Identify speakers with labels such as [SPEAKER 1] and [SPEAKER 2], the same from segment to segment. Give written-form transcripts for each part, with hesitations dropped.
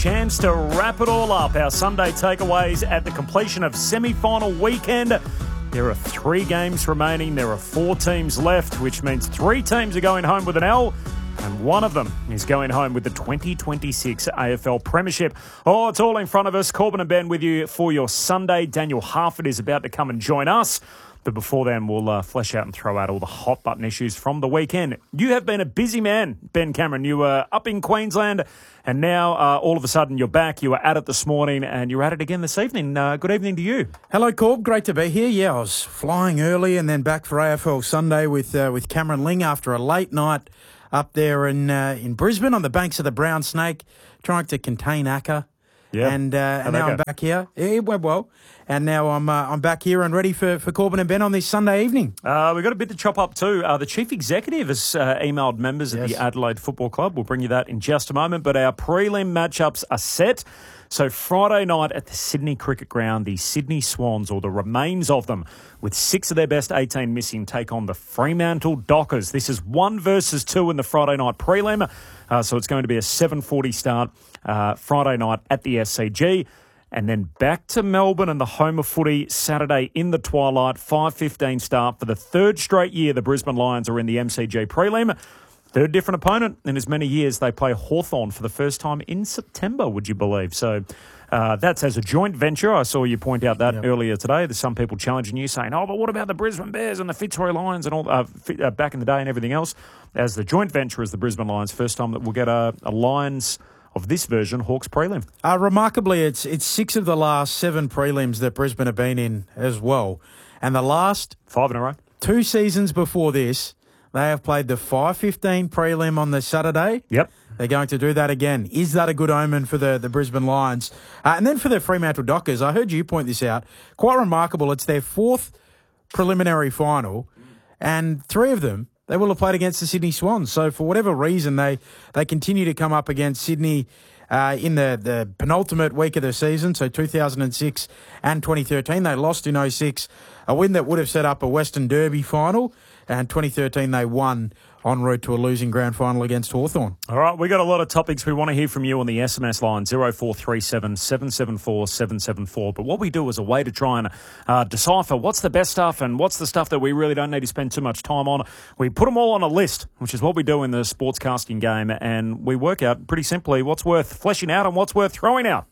[SPEAKER 1] Chance to wrap it all up. Our Sunday takeaways at the completion of semi-final weekend. There are 3 games remaining. There are 4 teams left, which means 3 teams are going home with an L. And one of them is going home with the 2026 AFL Premiership. Oh, it's all in front of us. Corbin and Ben with you for your Sunday. Daniel Harford is about to come and join us. But before then, we'll flesh out and throw out all the hot button issues from the weekend. You have been a busy man, Ben Cameron. You were up in Queensland, and now all of a sudden you're back. You were at it this morning, and you're at it again this evening. Good evening to you.
[SPEAKER 2] Hello, Corb. Great to be here. Yeah, I was flying early and then back for AFL Sunday with Cameron Ling after a late night up there in Brisbane on the banks of the Brown Snake, trying to contain Acker.
[SPEAKER 1] Yeah.
[SPEAKER 2] And now I'm back here. It went well. And now I'm back here and ready for Corbin and Ben on this Sunday evening.
[SPEAKER 1] We've got a bit to chop up too. The Chief Executive has emailed members of the Adelaide Football Club. We'll bring you that in just a moment. But our prelim matchups are set. So Friday night at the Sydney Cricket Ground, the Sydney Swans, or the remains of them, with 6 of their best 18 missing, take on the Fremantle Dockers. This is 1 versus 2 in the Friday night prelim. So it's going to be a 7:40 start Friday night at the SCG. And then back to Melbourne and the home of footy Saturday in the twilight, 5:15 start for the 3rd straight year the Brisbane Lions are in the MCG prelim. 3rd different opponent in as many years. They play Hawthorn for the first time in September, would you believe? So that's as a joint venture. I saw you point out that earlier today. There's some people challenging you saying, oh, but what about the Brisbane Bears and the Fitzroy Lions and all back in the day and everything else? As the joint venture is the Brisbane Lions, first time that we'll get a Lions of this version, Hawks prelim.
[SPEAKER 2] Remarkably, it's 6 of the last 7 prelims that Brisbane have been in as well. And the last
[SPEAKER 1] 5 in a row.
[SPEAKER 2] 2 seasons before this, they have played the 5:15 prelim on the Saturday.
[SPEAKER 1] Yep.
[SPEAKER 2] They're going to do that again. Is that a good omen for the Brisbane Lions? And then for the Fremantle Dockers, I heard you point this out. Quite remarkable. It's their 4th preliminary final, and 3 of them they will have played against the Sydney Swans. So for whatever reason, they continue to come up against Sydney in the penultimate week of the season, so 2006 and 2013. They lost in 06, a win that would have set up a Western Derby final, and 2013 they won en route to a losing grand final against Hawthorn.
[SPEAKER 1] All right, we got a lot of topics we want to hear from you on the SMS line, 0437 774 774. But what we do is a way to try and decipher what's the best stuff and what's the stuff that we really don't need to spend too much time on. We put them all on a list, which is what we do in the sportscasting game, and we work out pretty simply what's worth fleshing out and what's worth throwing out.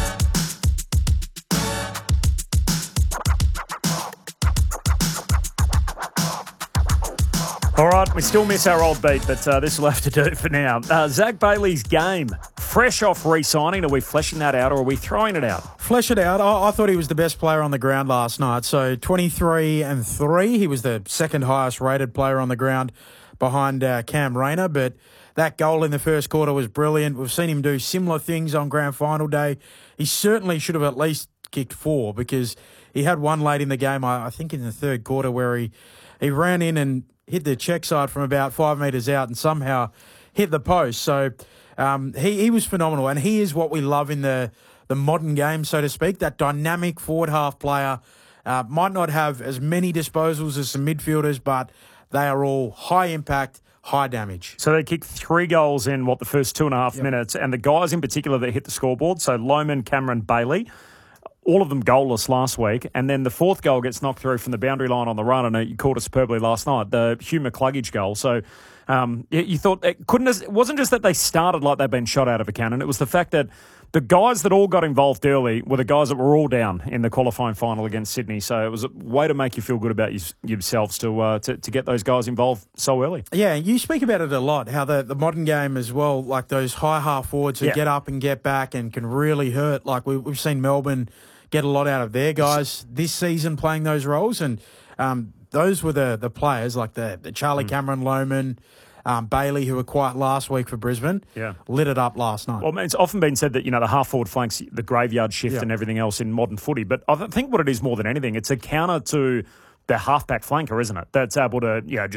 [SPEAKER 1] All right, we still miss our old beat, but this will have to do for now. Zach Bailey's game, fresh off re-signing. Are we fleshing that out or are we throwing it out?
[SPEAKER 2] Flesh it out. I thought he was the best player on the ground last night. So 23-3. He was the 2nd highest rated player on the ground behind Cam Rayner. But that goal in the first quarter was brilliant. We've seen him do similar things on grand final day. He certainly should have at least kicked 4 because he had one late in the game, I think in the 3rd quarter, where he ran in and hit the check side from about 5 metres out and somehow hit the post. So he was phenomenal, and he is what we love in the modern game, so to speak, that dynamic forward half player. Might not have as many disposals as some midfielders, but they are all high impact, high damage.
[SPEAKER 1] So they kicked 3 goals in, the first 2.5 minutes, and the guys in particular that hit the scoreboard, so Lohman, Cameron, Bailey, all of them goalless last week, and then the 4th goal gets knocked through from the boundary line on the run, and you called it superbly last night, the Hugh McCluggage goal. So you thought it wasn't just that they started like they'd been shot out of a cannon, it was the fact that the guys that all got involved early were the guys that were all down in the qualifying final against Sydney. So it was a way to make you feel good about yourselves to get those guys involved so early.
[SPEAKER 2] Yeah, you speak about it a lot, how the modern game as well, like those high half forwards who get up and get back and can really hurt. Like we've seen Melbourne get a lot out of their guys this season playing those roles, and those were the players like the Charlie Cameron, Lohman, Bailey, who were quiet last week for Brisbane, lit it up last night.
[SPEAKER 1] Well, it's often been said that, the half-forward flanks, the graveyard shift and everything else in modern footy, but I think what it is more than anything, it's a counter to the halfback flanker, isn't it? That's able to, just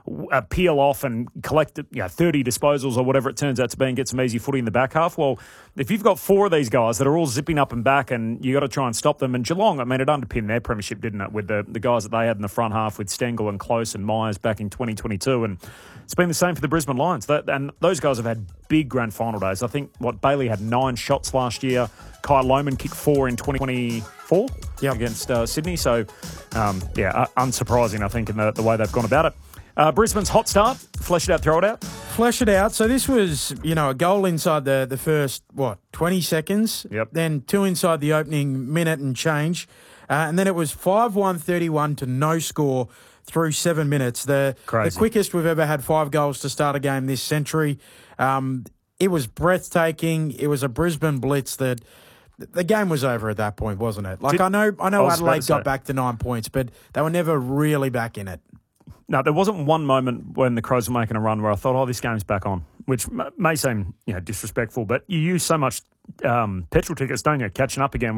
[SPEAKER 1] peel off and collect 30 disposals or whatever it turns out to be and get some easy footy in the back half. Well, if you've got 4 of these guys that are all zipping up and back and you got to try and stop them, and Geelong, I mean, it underpinned their premiership, didn't it, with the guys that they had in the front half with Stengel and Close and Myers back in 2022, and it's been the same for the Brisbane Lions. And those guys have had big grand final days. I think, Bailey had 9 shots last year. Kyle Lohmann kicked 4 in 2024 against Sydney. So, unsurprising, I think, in the way they've gone about it. Brisbane's hot start. Flesh it out, throw it out.
[SPEAKER 2] Flesh it out. So this was, a goal inside the first, 20 seconds.
[SPEAKER 1] Yep.
[SPEAKER 2] Then 2 inside the opening minute and change. And then it was 5-1-31 to no score through 7 minutes. The quickest we've ever had 5 goals to start a game this century. It was breathtaking. It was a Brisbane blitz that the game was over at that point, wasn't it? I know Adelaide got back to 9 points, but they were never really back in it.
[SPEAKER 1] No, there wasn't one moment when the Crows were making a run where I thought, this game's back on, which may seem disrespectful, but you use so much petrol tickets, don't you, catching up again.